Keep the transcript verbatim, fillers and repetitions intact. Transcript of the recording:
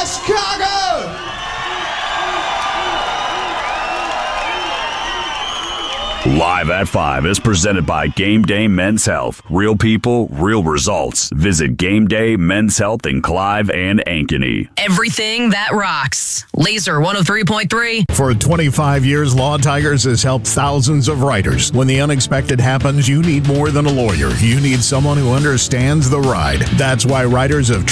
Chicago! Live at five is presented by Game Day Men's Health. Real people, real results. Visit Game Day Men's Health in Clive and Ankeny. Everything that rocks. Laser one oh three point three. For twenty-five years, Law Tigers has helped thousands of writers. When the unexpected happens, you need more than a lawyer. You need someone who understands the ride. That's why writers of